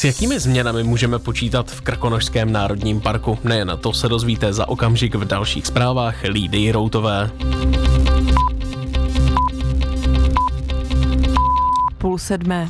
S jakými změnami můžeme počítat v Krkonošském národním parku? Nejen to se dozvíte za okamžik v dalších zprávách Lídy Jiroutové. 6:30.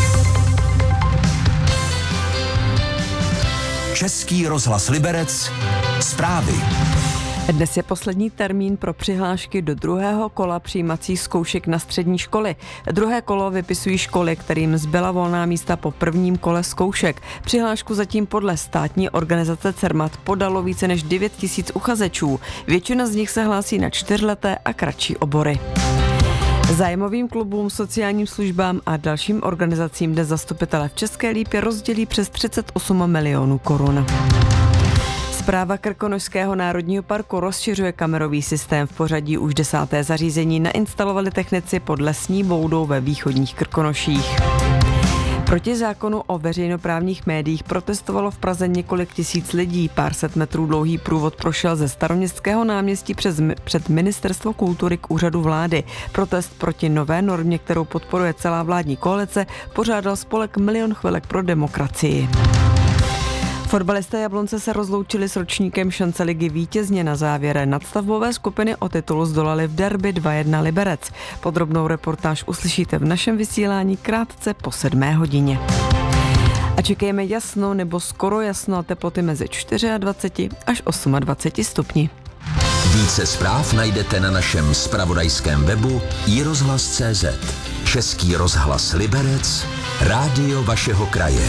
Český rozhlas Liberec, zprávy. Dnes je poslední termín pro přihlášky do druhého kola přijímacích zkoušek na střední školy. Druhé kolo vypisují školy, kterým zbyla volná místa po prvním kole zkoušek. Přihlášku zatím podle státní organizace Cermat podalo více než 9 000 uchazečů. Většina z nich se hlásí na 4leté a kratší obory. Zájmovým klubům, sociálním službám a dalším organizacím dnes zastupitelé v České Lípě rozdělí přes 38 milionů korun. Správa Krkonošského národního parku rozšiřuje kamerový systém. V pořadí už 10. zařízení nainstalovali technici pod Lesní boudou ve východních Krkonoších. Proti zákonu o veřejnoprávních médiích protestovalo v Praze několik tisíc lidí. Pár set metrů dlouhý průvod prošel ze Staroměstského náměstí před Ministerstvo kultury k úřadu vlády. Protest proti nové normě, kterou podporuje celá vládní koalice, pořádal spolek Milion chvilek pro demokracii. Fotbalisté Jablonce se rozloučili s ročníkem šance ligy vítězně. Na závěr nadstavbové skupiny o titul zdolali v derby 2-1 Liberec. Podrobnou reportáž uslyšíte v našem vysílání krátce po 7:00. A čekejme jasno nebo skoro jasno a teploty mezi 24 až 28 stupni. Více zpráv najdete na našem zpravodajském webu iRozhlas.cz. Český rozhlas Liberec, rádio vašeho kraje.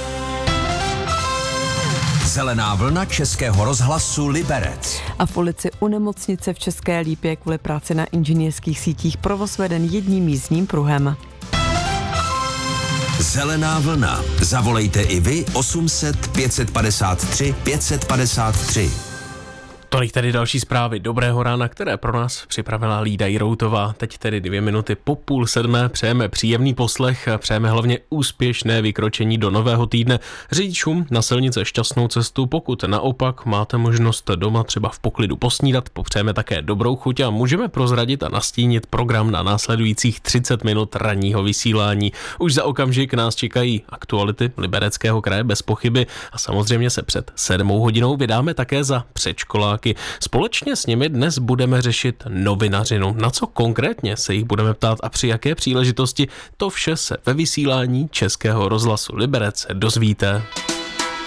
Zelená vlna Českého rozhlasu Liberec. A v ulici u nemocnice v České Lípě kvůli práci na inženýrských sítích provoz veden jedním jízdním pruhem. Zelená vlna. Zavolejte i vy 800 553 553. Tolik tedy další zprávy dobrého rána, které pro nás připravila Lída Jiroutová. Teď tedy 2 minuty po 6:30. Přejeme příjemný poslech a přejeme hlavně úspěšné vykročení do nového týdne. Řidičům na silnice šťastnou cestu, pokud naopak máte možnost doma třeba v poklidu posnídat, popřejeme také dobrou chuť a můžeme prozradit a nastínit program na následujících 30 minut ranního vysílání. Už za okamžik nás čekají aktuality Libereckého kraje bez pochyby a samozřejmě se před 7:00 vydáme také za předškoláky. Společně s nimi dnes budeme řešit novinařinu. Na co konkrétně se jich budeme ptát a při jaké příležitosti, to vše se ve vysílání Českého rozhlasu Liberec dozvíte.